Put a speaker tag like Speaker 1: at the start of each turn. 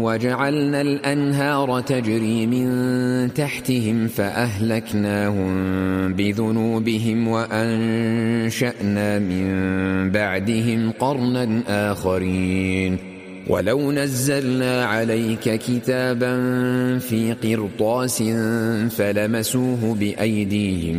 Speaker 1: وجعلنا الأنهار تجري من تحتهم فأهلكناهم بذنوبهم وأنشأنا من بعدهم قرنا آخرين ولو نزلنا عليك كتابا في قرطاس فلمسوه بأيديهم